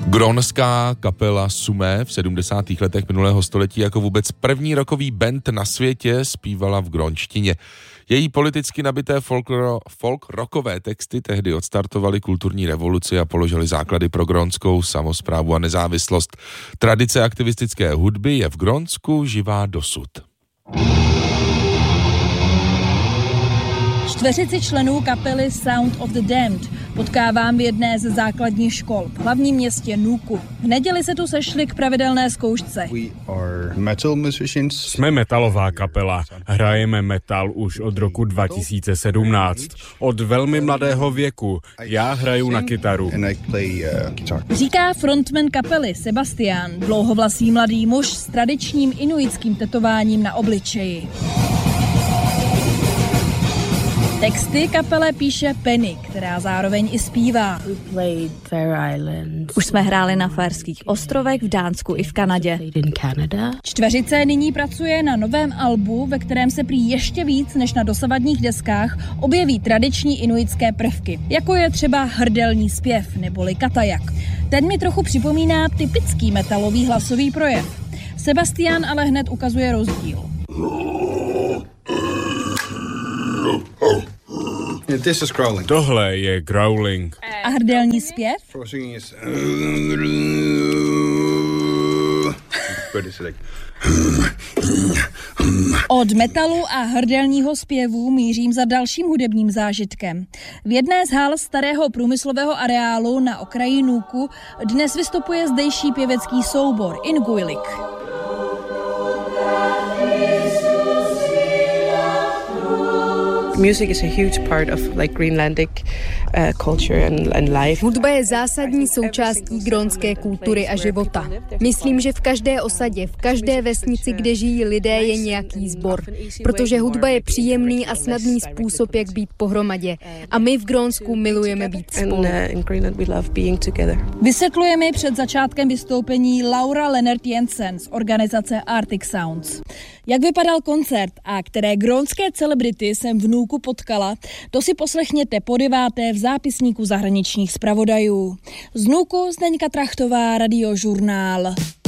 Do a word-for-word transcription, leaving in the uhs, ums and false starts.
Grónská kapela Sume v sedmdesátých letech minulého století jako vůbec první rockový band na světě zpívala v grónštině. Její politicky nabité folk, folk rockové texty tehdy odstartovaly kulturní revoluci a položily základy pro grónskou samosprávu a nezávislost. Tradice aktivistické hudby je v Grónsku živá dosud. Čtveřici členů kapely Sound of the Damned potkávám v jedné ze základních škol v hlavním městě Nuuku. V neděli se tu sešli k pravidelné zkoušce. Jsme metalová kapela. Hrajeme metal už od roku dva tisíce sedmnáct. Od velmi mladého věku. Já hraju na kytaru. Říká frontman kapely Sebastian, dlouhovlasý mladý muž s tradičním inuitským tetováním na obličeji. Texty kapele píše Penny, která zároveň i zpívá. Už jsme hráli na Faerských ostrovech, v Dánsku i v Kanadě. Čtveřice nyní pracuje na novém albu, ve kterém se prý ještě víc než na dosavadních deskách objeví tradiční inuitské prvky, jako je třeba hrdelní zpěv neboli katajak. Ten mi trochu připomíná typický metalový hlasový projev. Sebastian ale hned ukazuje rozdíl. Tohle je growling. A hrdelní zpěv? Od metalu a hrdelního zpěvu mířím za dalším hudebním zážitkem. V jedné z hal starého průmyslového areálu na okraji Nuuku dnes vystupuje zdejší pěvecký soubor Inuguilik. Music is a huge part of like Greenlandic uh, culture and, and life. Hudba je zásadní součástí grónské kultury a života. Myslím, že v každé osadě, v každé vesnici, kde žijí lidé, je nějaký sbor, protože hudba je příjemný a snadný způsob, jak být pohromadě. A my v Grónsku milujeme být spolu. Vysvětluje mi před začátkem vystoupení Laura Lennart Jensen z organizace Arctic Sounds. Jak vypadal koncert a které grónské celebrity jsem v Nuuku potkala, to si poslechněte po deváté v zápisníku zahraničních zpravodajů. Z Nuuku Zdeňka Trachtová, Radiožurnál.